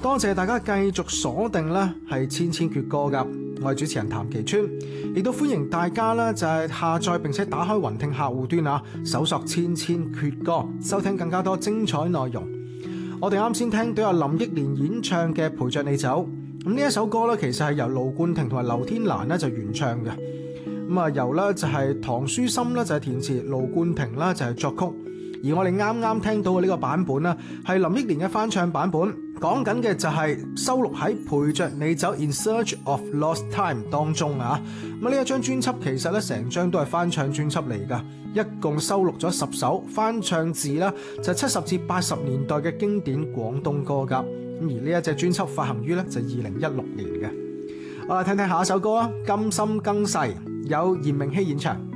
多謝大家繼續鎖定呢係千千闕歌噶，我係主持人譚其川，亦都歡迎大家呢就係下載並且打開雲聽客戶端啊，搜索千千闕歌，收聽更加多精彩內容。我哋啱先聽到有林憶蓮演唱嘅《陪着你走》，咁呢一首歌呢，其實係由盧冠廷同埋劉天蘭呢就原唱嘅，咁啊由呢就係唐書琛呢就係填詞，盧冠廷呢就係作曲。而我哋啱啱聽到嘅呢個版本呢，係林憶蓮嘅翻唱版本，講緊嘅就係收錄喺《陪着你走 In Search of Lost Time》當中啊。咁呢一張專輯其實呢，成張都係翻唱專輯嚟㗎，一共收錄咗10首翻唱自啦就70至80年代嘅經典廣東歌㗎。咁而呢一隻專輯發行於呢就2016年嘅。我哋聽聽下一首歌啊，《甘心更逝》，有嚴明熙演唱。